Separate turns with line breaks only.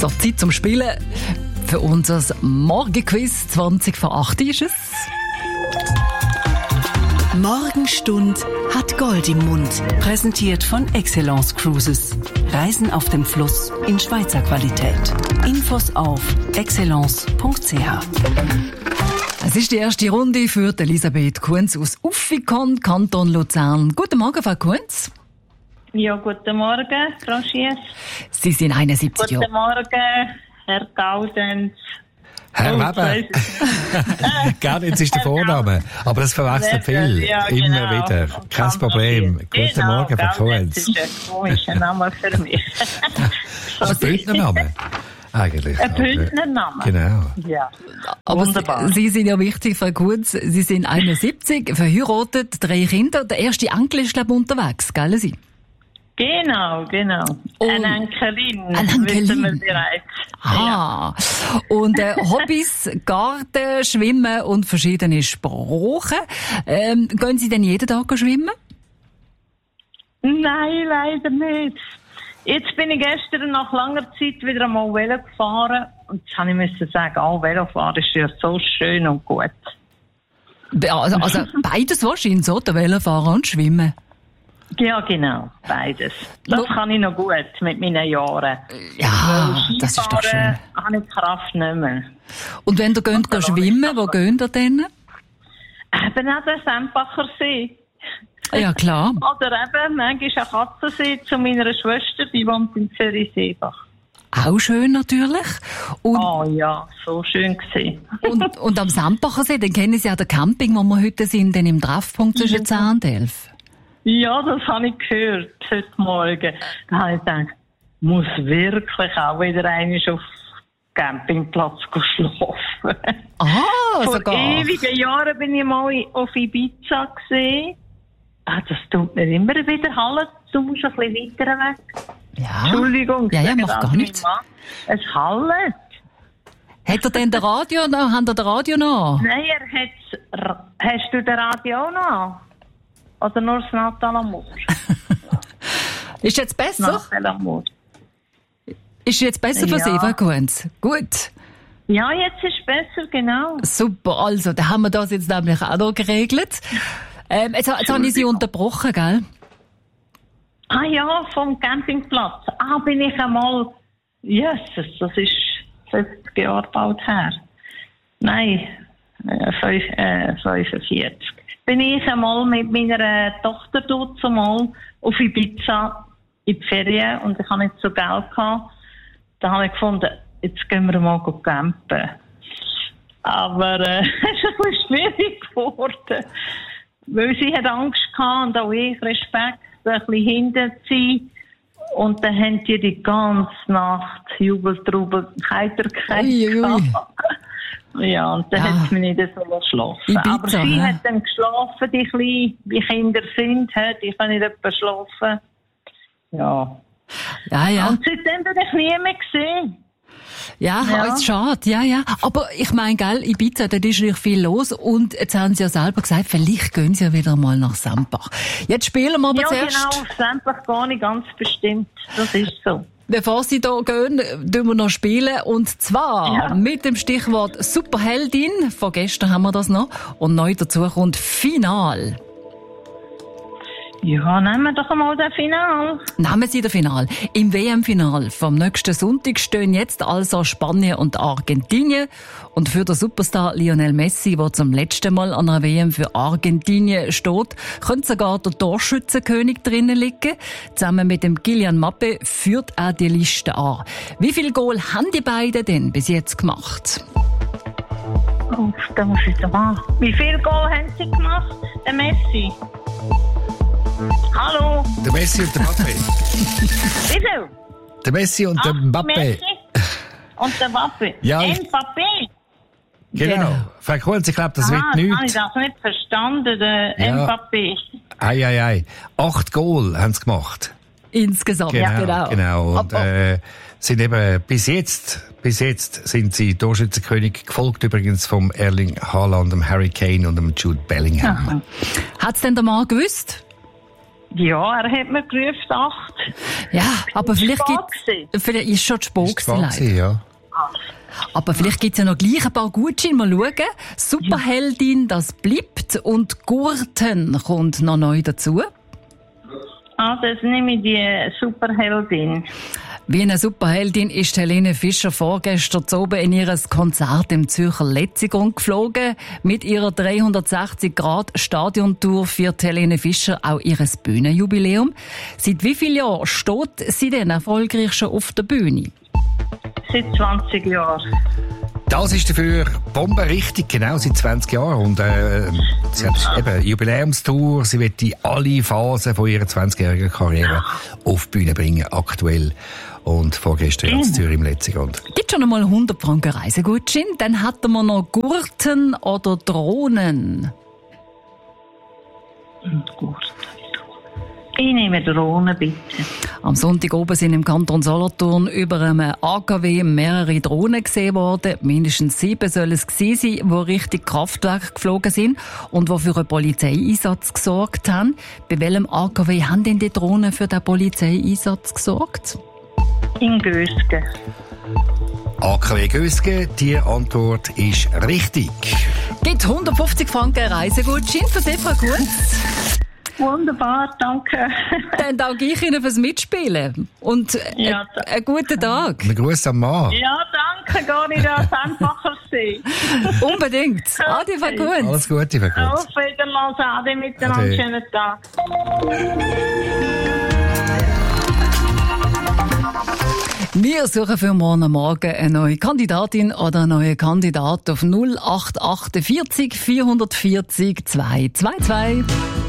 So, Zeit zum Spielen. Für unser Morgenquiz 20 vor 8 ist es.
Morgenstund hat Gold im Mund. Präsentiert von Excellence Cruises. Reisen auf dem Fluss in Schweizer Qualität. Infos auf excellence.ch.
Es ist die erste Runde für Elisabeth Kunz aus Uffikon, Kanton Luzern. Guten Morgen, Frau Kunz.
Ja, guten Morgen, Frau Schiess.
Sie sind 71 Jahre.
Guten Morgen, Herr Gaudenz.
Herr Weber. Gaudenz ist der Vorname, aber das verwechselt viel.
Ja,
immer wieder. Kein Problem. Guten Morgen, Frau Kunz.
Das ist ein komischer Name für mich.
Das ist ein Bündnername. Eigentlich.
Ein Bündnername.
Genau.
Ja.
Aber
wunderbar.
Sie sind ja wichtig, Frau Kunz. Sie sind 71, verheiratet, 3 Kinder. Der erste Enkel ist, glaube ich, unterwegs, gell, Sie?
Genau. Eine Enkelin. Wissen wir bereits.
Ah. Und Hobbys, Garten, Schwimmen und verschiedene Sprachen. Gehen Sie denn jeden Tag schwimmen?
Nein, leider nicht. Jetzt bin ich gestern nach langer Zeit wieder einmal Velo gefahren. Und jetzt musste ich sagen, Velofahren ist ja so schön und gut.
Also beides wahrscheinlich so, der Velofahren und Schwimmen.
Ja, genau, beides. Das kann ich noch gut mit meinen Jahren.
Ja, das ist doch schön.
Habe ich die Kraft nicht mehr.
Und wenn ihr geht schwimmen, wo geht ihr denn?
Eben auch der Sempacher See.
Ja, klar.
Oder eben, manchmal auch Katzensee zu meiner Schwester, die wohnt in Zürich-Seebach.
Auch schön natürlich. Und,
ja, so schön gewesen.
und am Sempacher See, dann kennen Sie ja den Camping, wo wir heute sind, den im Treffpunkt zwischen 10 und 11.
Ja, das habe ich gehört heute Morgen. Da habe ich gedacht, muss wirklich auch wieder einmal auf dem Campingplatz schlafen. Vor
sogar.
ewigen Jahren bin ich mal auf Ibiza gesehen. Das tut mir immer wieder hallen. Du musst ein bisschen weiter weg.
Ja.
Entschuldigung.
Ja, macht gar nichts.
Es hallt.
Hat er denn den Radio noch? Hat er den Radio noch?
Nein, hast du den Radio noch? Oder nur das Natal Amour?
Ist jetzt besser?
Natal Amour.
Ist jetzt besser für Sie, Frau Kunz? Gut.
Ja, jetzt ist besser, genau.
Super, also, da haben wir das jetzt nämlich auch noch geregelt. Jetzt habe ich Sie unterbrochen, gell?
Ah ja, vom Campingplatz. Bin ich einmal... Jesus, das ist 50 Jahre bald her. Nein, 45. Bin ich einmal mit meiner Tochter zumal auf Ibiza in die Ferien und ich hatte nicht so Geld gehabt. Da habe ich gefunden, jetzt gehen wir mal campen. Aber es ist ein bisschen schwierig geworden. Weil sie hat Angst gehabt und auch ich Respekt, ein bisschen hinten zu sein. Und dann haben die ganze Nacht Jubeltrubel, Heiterkeit gehabt. Ja, und dann hat sie mich nicht so schlafen.
Ibiza,
aber sie hat dann geschlafen, die kleinen, wie Kinder sind, die können nicht etwa schlafen. Ja.
Ja.
Und seitdem bin ich nie mehr gesehen.
Ja, ist schade, ja. Aber ich meine, gell, Ibiza, da ist natürlich viel los und jetzt haben Sie ja selber gesagt, vielleicht gehen Sie ja wieder mal nach Sempach. Jetzt spielen wir aber zuerst...
Ja, genau, Sempach gar nicht ganz bestimmt, das ist so.
Bevor Sie da gehen, tun wir noch spielen und zwar mit dem Stichwort Superheldin, von gestern haben wir das noch, und neu dazu kommt Final.
Ja, nehmen wir doch einmal das Final.
Nehmen Sie das Final. Im WM-Final vom nächsten Sonntag stehen jetzt also Spanien und Argentinien. Und für den Superstar Lionel Messi, der zum letzten Mal an einer WM für Argentinien steht, könnte sogar der Torschützenkönig drinnen liegen. Zusammen mit dem Kylian Mbappé führt er die Liste an. Wie viel Goal haben die beiden denn bis jetzt gemacht?
Da muss ich machen. Wie viel Goal haben sie gemacht? Der Messi? Hallo?
Der Messi und der Mbappé.
Wie viel?
Der Messi und der Mbappé.
Messi und der Mbappé.
Ja,
Mbappé?
Genau. Frau Kunz, ich glaube, das wird nichts.
Habe ich das nicht verstanden, der Mbappé.
Ei. 8 Goal haben sie gemacht.
Insgesamt,
genau. Und sind eben bis jetzt sind sie Torschützenkönig, gefolgt übrigens vom Erling Haaland, dem Harry Kane und dem Jude Bellingham.
Hat es denn der Mann gewusst?
Ja, er hat mir gerufen, 8.
Ja, aber vielleicht ist schon zu spät
Ist gewesen, ja.
Aber vielleicht gibt es ja noch gleich ein paar Gutscheine. Mal schauen. Superheldin, das bleibt. Und Gurten kommt noch neu dazu.
Das nehme ich die Superheldin.
Wie eine Superheldin ist Helene Fischer vorgestern oben in ihr Konzert im Zürcher Letzigrund geflogen. Mit ihrer 360-Grad-Stadiontour feiert Helene Fischer auch ihr Bühnenjubiläum. Seit wie vielen Jahren steht sie denn erfolgreich schon auf der Bühne?
Seit 20 Jahren.
Das ist dafür Bombe richtig, genau, seit 20 Jahren. Und sie hat eben Jubiläumstour, sie wird in alle Phasen von ihrer 20-jährigen Karriere auf die Bühne bringen, aktuell. Und vorgestern in Zürich im Letzigrund.
Gibt schon einmal 100 Franken Reisegutschein, dann hatten wir noch Gurten oder Drohnen.
Gurten. Ich nehme Drohnen, bitte.
Am Sonntag oben sind im Kanton Solothurn über einem AKW mehrere Drohnen gesehen worden. Mindestens 7 sollen es gewesen sein, die Richtung Kraftwerk geflogen sind und die für einen Polizeieinsatz gesorgt haben. Bei welchem AKW haben denn die Drohnen für den Polizeieinsatz gesorgt?
In Gösgen.
AKW Gösgen, die Antwort ist richtig.
Gibt 150 Franken Reisegutschein für Sie, Frau Kunz.
Wunderbar, danke.
Dann danke ich Ihnen fürs Mitspielen. Und einen guten Tag.
Einen Gruß am Mann.
Ja, danke, gar nicht als einfacher sein.
Unbedingt. Adi, Frau Kunz.
Alles Gute, Frau Kunz.
Auf Wiedersehen, Adi, miteinander. Schönen Tag.
Wir suchen für morgen eine neue Kandidatin oder einen neuen Kandidat auf 0848 440 222.